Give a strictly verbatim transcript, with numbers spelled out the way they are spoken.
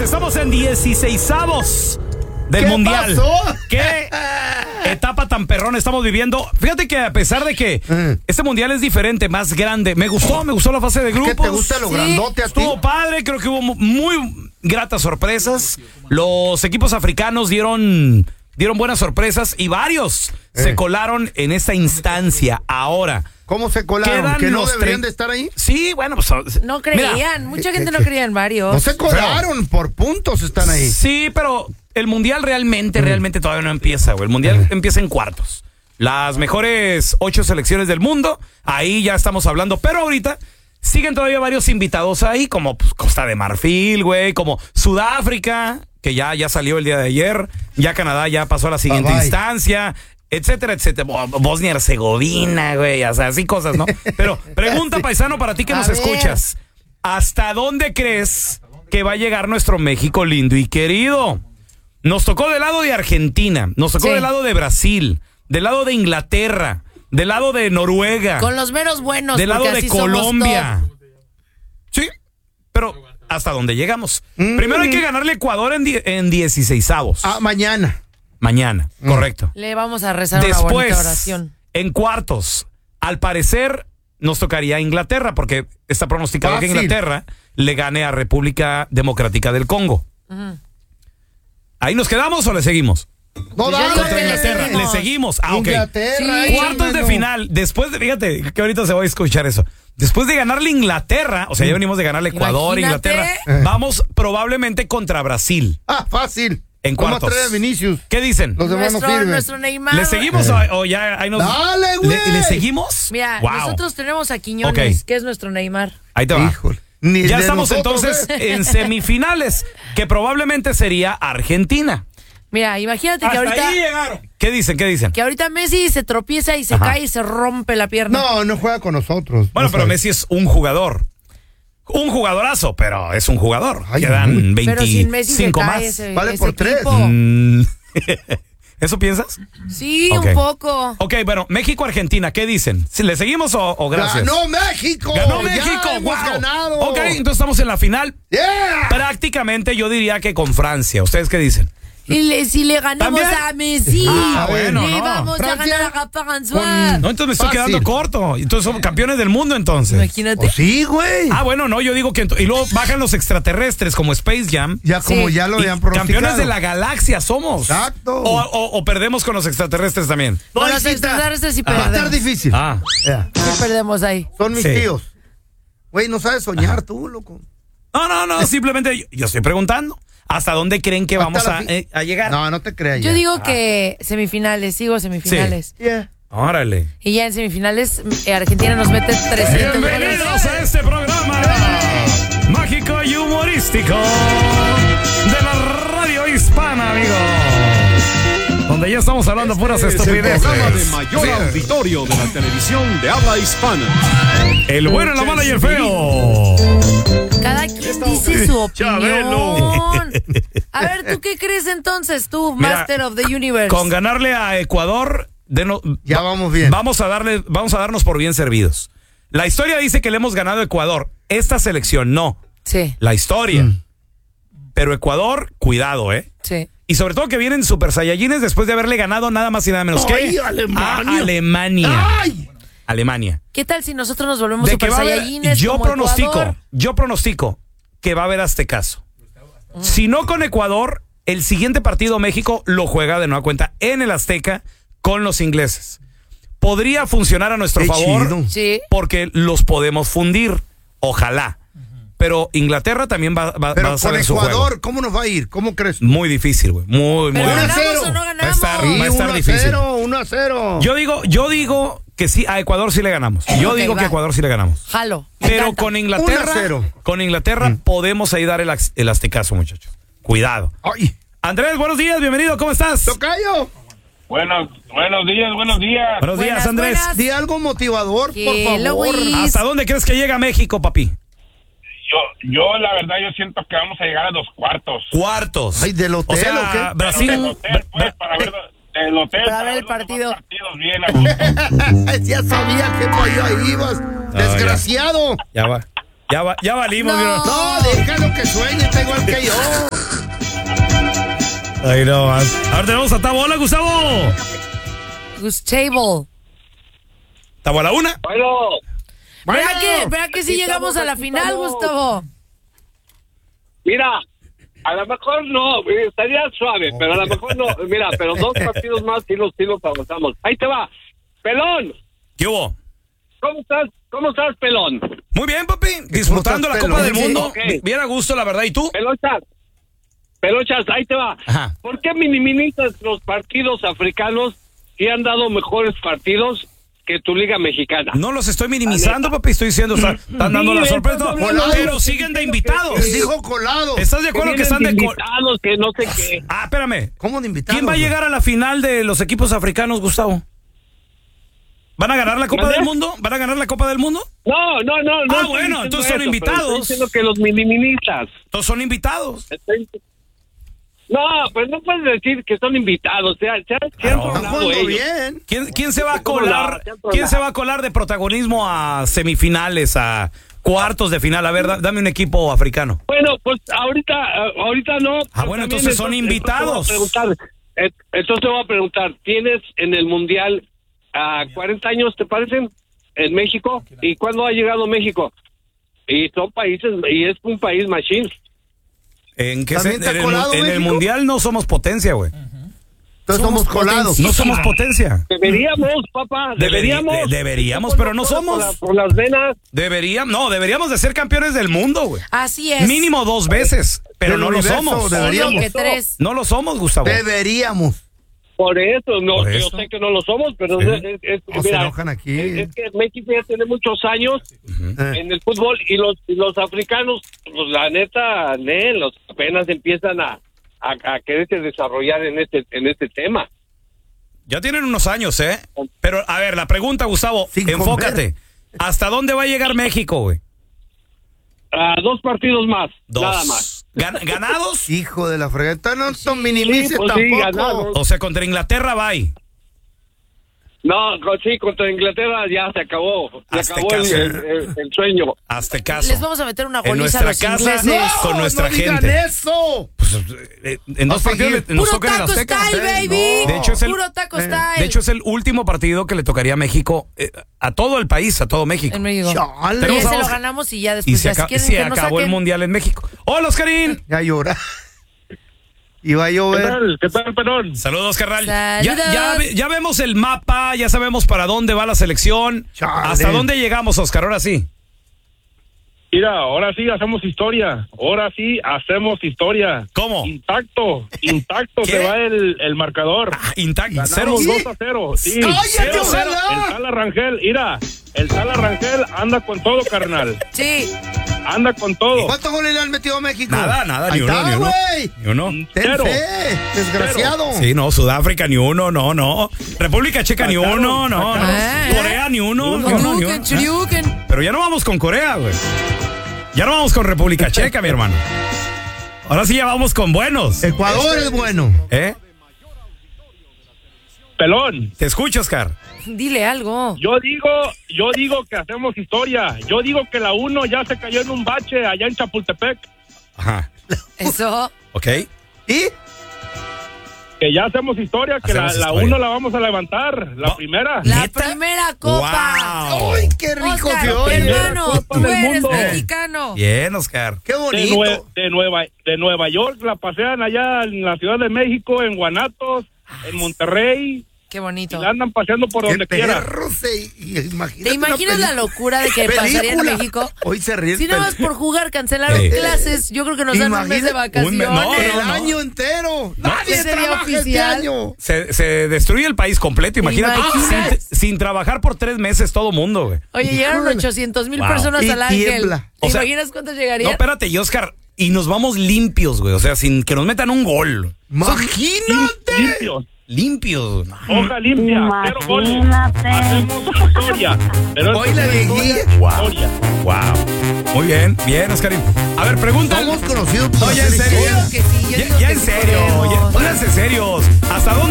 Estamos en dieciseisavos del ¿Qué Mundial. pasó? ¿Qué etapa tan perrón estamos viviendo? Fíjate que a pesar de que Mm. este Mundial es diferente, más grande, me gustó, me gustó la fase de grupos. ¿Qué te gusta lo Sí. grandote a ti? Estuvo padre, creo que hubo mu- muy gratas sorpresas. Los equipos africanos dieron, dieron buenas sorpresas y varios Eh. se colaron en esta instancia. Ahora, ¿Cómo se colaron? quedan ¿Que no los deberían tre- de estar ahí? sí, bueno, pues No mira, creían, mucha gente que- no creía en varios. No se colaron, por puntos están ahí. Sí, pero el Mundial realmente, realmente todavía no empieza, güey. El Mundial empieza en cuartos. Las mejores ocho selecciones del mundo, ahí ya estamos hablando. Pero ahorita siguen todavía varios invitados ahí, como pues, Costa de Marfil, güey, como Sudáfrica, que ya, ya salió el día de ayer. Ya Canadá ya pasó a la siguiente Bye, bye. instancia, etcétera, etcétera. Bo- Bosnia-Herzegovina, güey, o sea, así cosas, ¿no? Pero pregunta, paisano, para ti que A nos ver. escuchas. ¿Hasta dónde crees que va a llegar nuestro México lindo y querido? Nos tocó del lado de Argentina, nos tocó Sí. del lado de Brasil, del lado de Inglaterra, del lado de Noruega, Con los menos buenos. del lado porque de así somos Colombia. Sí, pero ¿hasta dónde llegamos? Mm. Primero hay que ganarle a Ecuador en, die- en dieciseisavos. Ah, mañana. Mañana, correcto. todos. Le vamos a rezar una bonita Después, oración. en cuartos, al parecer nos tocaría Inglaterra, porque está pronosticado que Fácil. Inglaterra le gane a República Democrática del Congo. Ujú. ¿Ahí nos quedamos o le seguimos? No, Yo dale. digo Contra que le Inglaterra. Le seguimos. seguimos. Ah, ok. Inglaterra. Sí. ahí, Cuartos de hermano. final. Después de, fíjate, que ahorita se va a escuchar eso. Después de ganarle a Inglaterra, o sea, ya venimos de ganarle a Ecuador, Imagínate. Inglaterra, vamos probablemente contra Brasil. Ah, fácil. En Vamos a cuartos. traer a Vinicius. ¿Qué dicen? Los demás no Nuestro, sirven. nuestro Neymar. ¿Le seguimos o, o ya ahí nos... Dale, güey. ¿Le, le seguimos? Mira, Wow. nosotros tenemos a Quiñones, Ok. que es nuestro Neymar. Ahí te va. Híjole. Ni Ya de estamos nosotros, entonces ¿eh? en semifinales, que probablemente sería Argentina. Mira, imagínate que ahorita, llegaron. ¿Qué dicen? ¿Qué dicen? que ahorita Messi se tropieza y se Ajá. cae y se rompe la pierna. No, no juega con nosotros. Bueno, No pero sabe. Messi es un jugador. Un jugadorazo, pero es un jugador. Ay, Quedan uy. Pero sin Messi se veinticinco cae más. ese, Vale ese por tres. equipo. Mm. ¿Eso piensas? Sí, Ok. un poco. Ok, bueno, México-Argentina, ¿qué dicen? ¿Si ¿Le seguimos o, o gracias? ¡Ganó México! ¡Ganó Ya México! hemos ¡Wow! ganado! Ok, entonces estamos en la final. ¡Yeah! Prácticamente yo diría que con Francia. ¿Ustedes qué dicen? Y le- si le ganamos ¿También? a Messi, Ah, bueno, le no. vamos Francia a ganar a François. con- No, entonces me estoy Fácil. quedando corto. Entonces somos campeones del mundo entonces. Imagínate. Oh, sí, güey. Ah, bueno, no, yo digo que... ent- Y luego bajan los extraterrestres como Space Jam. Ya como Sí. ya lo Y habían pronosticado. campeones de la galaxia somos. Exacto. O, o- o perdemos con los extraterrestres también. Con los ahí sí está. extraterrestres sí Va a estar perdemos. difícil. Ah. Ya. Sí perdemos ahí. Son mis Sí. tíos. Güey, no sabes soñar tú, loco. No, no, no, simplemente yo, yo estoy preguntando. ¿Hasta dónde creen que Hasta vamos la a, fi- eh, a llegar? No, no te creas. Yo ya. digo que semifinales, sigo semifinales. Yeah. Órale. Y ya en semifinales eh, Argentina nos mete trescientos goles. Bienvenidos a este programa mágico y humorístico de la radio hispana, amigos. Donde ya estamos hablando puras Es el estupideces. programa de mayor Sí. auditorio de la televisión de habla hispana. El bueno, la mala y el feo. Cada quien dice su Chabelo. opinión. A ver, ¿tú qué crees entonces, tú, Mira, Master of the Universe? Con ganarle a Ecuador, de no- Ya va- vamos bien. Vamos a darle, vamos a darnos por bien servidos. La historia dice que le hemos ganado a Ecuador. Esta selección no. Sí, La historia. Mm. Pero Ecuador, cuidado, ¿eh? sí. Y sobre todo que vienen Super Saiyajines después de haberle ganado nada más y nada menos ¡Ay, que Alemania! a Alemania. ¡Ay! Alemania. ¿Qué tal si nosotros nos volvemos De que super va a haber- saiyajines yo como pronostico, Ecuador? yo pronostico que va a haber Aztecaso. Si no con Ecuador, el siguiente partido México lo juega de nueva cuenta en el Azteca con los ingleses. Podría funcionar a nuestro Qué favor chido. Sí. porque los podemos fundir. Ojalá. Pero Inglaterra también va, va- va Pero a con saber su juego. Ecuador, ¿cómo nos va a ir? ¿Cómo crees? Muy difícil, güey. Muy, muy ¿Pero uno a ganamos difícil. cero. o no Va a ganamos? estar- Sí, va a estar uno a difícil. cero, uno a cero. Yo digo, yo digo que sí, a Ecuador sí le ganamos. Yo Ok, digo que va. a Ecuador sí le ganamos. Jalo. me Pero encanta. con Inglaterra, uno a cero. con Inglaterra podemos ahí dar el, ax- el aztecaso, muchachos. Cuidado. Ay, Andrés, buenos días, bienvenido, ¿cómo estás? tocayo, Buenos, buenos días, buenos días. Buenos días, Buenas, Andrés. buenas. di algo motivador, por Hello, favor. Luis. ¿Hasta dónde crees que llega México, papi? Yo, yo la verdad, yo siento que vamos a llegar a los cuartos. Cuartos. Ay, ¿del hotel o sea, o qué? Brasil. Del hotel, pues, para ver, del hotel. Para ver el los demás partido. partidos bien, a gusto. Ya sabía que para allá ibas, desgraciado. Ya va. Ya va, ya valimos, No. mira. No, déjalo que sueñe, está igual que yo. Ahí no más. Ahora tenemos a Tabo. Hola, Gustavo. Gustavo. Tabo a la una. Bueno, ¿Verdad que, ¿verdad que sí aquí llegamos estamos, a la aquí final, estamos. Gustavo? mira, a lo mejor no, eh, estaría suave, pero a lo mejor no. Mira, pero dos partidos más sí los, sí los avanzamos. Ahí te va. Pelón, ¿Qué hubo? ¿cómo estás? ¿Cómo estás, Pelón? Muy bien, papi. Disfrutando la estás, Copa del pelón? Mundo. Ok. Bien a gusto, la verdad. ¿Y tú? Pelochas, Pelochas, ahí te va. Ajá. ¿Por qué minimizas los partidos africanos que han dado mejores partidos que tu liga mexicana? No los estoy minimizando, papi. Estoy diciendo, o sea, están dando Sí, la estás sorpresa. hablando Pero de- siguen de invitados. Él dijo colado. ¿Estás de acuerdo que están de co- invitados, que no sé qué. Ah, espérame. ¿Cómo de invitados? ¿Quién va a llegar a la final de los equipos africanos, Gustavo? ¿Van a ganar la Copa ¿Mande? del Mundo? ¿Van a ganar la Copa del Mundo? No, no, no. no Ah, estoy bueno, diciendo entonces son eso, pero invitados. Estoy diciendo que los minimizas. Todos son invitados. Estoy- No, pues no puedes decir que son invitados. O sea, se han- se han Claro. Están tronado jugando ellos. bien. ¿Quién, quién se va a ¿Cómo colar? la- te han tronado? ¿Quién se va a colar de protagonismo a semifinales, a cuartos de final? A ver, da- dame un equipo africano. Bueno, pues ahorita, eh, ahorita no. Ah, pero bueno, también entonces son invitados. te voy a preguntar, eh, entonces te voy a preguntar, ¿tienes en el Mundial a cuarenta años, te parecen? En México. ¿Y cuándo ha llegado México? Y son países, y es un país machine. ¿En qué ¿También se- está en el, colado mu- en el México? mundial no somos potencia, güey. Entonces somos colados. No somos potencia. Deberíamos, papá, Deberi- deberíamos. de- deberíamos, pero no Por somos. la- Por las venas. Deberíamos, no, deberíamos de ser campeones del mundo, güey. Así es. Mínimo dos veces, pero Del no lo universo, somos. deberíamos. Obvio que tres. No lo somos, Gustavo. Deberíamos. Por eso, no, Por yo eso. sé que no lo somos, pero Sí. es, es- es- No se mira, enojan aquí. es, es que México ya tiene muchos años Eh. en el fútbol y los y los africanos, pues la neta, ne, los apenas empiezan a, a, a quererse desarrollar en este en este tema. Ya tienen unos años, ¿eh? Pero, a ver, la pregunta, Gustavo, Sin enfócate. ¿Hasta dónde va a llegar México, güey? A dos partidos más, Dos. nada más. Gan- ¿Ganados? Hijo de la fregada. No son minimices Sí, pues sí, tampoco. ganados. O sea, contra Inglaterra, bye. No, con- sí, contra Inglaterra ya se acabó, se Hazte acabó el, caso. el- el- el sueño. Hazte caso. Les vamos a meter una En goliza a nuestra los casa, ingleses. con nuestra no digan gente. eso. Pues, eh, en dos Va a partidos seguir. le- nos Puro tocan en taco Azteca. style, Eh, baby. no. De hecho, es el- Puro taco eh, style. De hecho, es el último partido que le tocaría a México, eh, a todo el país, a todo México. En México. Chale. Tenemos Ya a se lo Oscar. ganamos y ya Y después se, ya si aca- quieren se que nos acabó el saquen. mundial en México. Hola, Oscarín. Ya llora. Y va a ¿Qué llover. tal? ¿Qué tal, Perón? Saludos, carnal. Ya, Saludos. ya, ve- ya vemos el mapa, ya sabemos para dónde va la selección. Chale. ¿Hasta dónde llegamos, Oscar? Ahora sí. Mira, ahora sí hacemos historia. Ahora sí hacemos historia. ¿Cómo? Intacto, intacto ¿Qué? se va el, el marcador. Ah, intacto. Cero. Ganamos ¿Sí? dos a cero. Sí. ¡Cállate, cero, cero. ojalá! El Tala Rangel, mira, el Tala Rangel anda con todo, carnal. Sí. Anda con todo. ¿Cuántos goles le han metido a México? Nada, nada, Ahí ni uno, está, ni uno. güey. Ni uno. Ten Cero. fe, desgraciado. Sí, no, Sudáfrica ni uno, no, no. República Checa ni Sacaron, uno, no, no. Ah. Corea ni uno, ni uno, ni Churiuken, uno. churiuken. Pero ya no vamos con Corea, güey. Ya no vamos con República Checa, mi hermano. Ahora sí ya vamos con buenos. Ecuador es bueno. ¿Eh? Pelón, Te escucho, Oscar. Dile algo. yo digo, yo digo que hacemos historia. Yo digo que la uno ya se cayó en un bache allá en Chapultepec. Ajá. Eso. ¿Ok? ¿Y? Que ya hacemos historia, que la, Hacemos la historia. uno la vamos a levantar, la Va- primera. La ¿Neta? primera copa. ¡Wow! ¡Ay, qué rico Oscar, se oye! hermano, Copa tú del eres mundo. mexicano. Bien, Oscar. ¡Qué De, bonito! Nue- de Nueva de Nueva York la pasean allá en la Ciudad de México, en Guanatos, en Monterrey, Qué y bonito. la andan paseando por ¡Qué donde quiera. perro se... y imagínate ¿Te imaginas una la peli- locura de que pasaría en película. México? Hoy se ríe. Si nada más por jugar cancelaron Sí. clases, yo creo que nos dan un mes de Imagínate- un mes- vacaciones. no, El no. año entero. Nadie Ese día trabaja este oficial. año. Se, se destruye el país completo, imagínate. imaginas? Sin, sin trabajar por tres meses todo mundo, güey. Oye, llegaron Híjole. ochocientos mil Wow. personas Y al Ángel. tiembla. ¿Te O sea, imaginas cuántos No, llegarían? espérate, y Oscar, y nos vamos limpios, güey. O sea, sin que nos metan un gol. Imagínate. Limpios, Limpios. hoja limpia, cero goles. Imagínate. Hacemos historia. Pero Hoy es la historia, llegué. Wow. historia. Wow. Muy bien, bien, Oscarín. A ver, pregunta. Somos conocidos por No, ya en hacer serio. historia. Claro que sí, yo Ya, digo ya que en sí serio. podemos. Ya, pónganse serios. ¿Hasta dónde